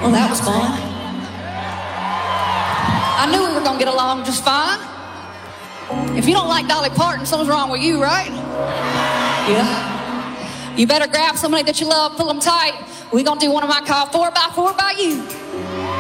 Well, that was fun. I knew we were going to get along just fine. If you don't like Dolly Parton, something's wrong with you, right? Yeah. You better grab somebody that you love, pull them tight. We're going to do one of my call 4x4 by you.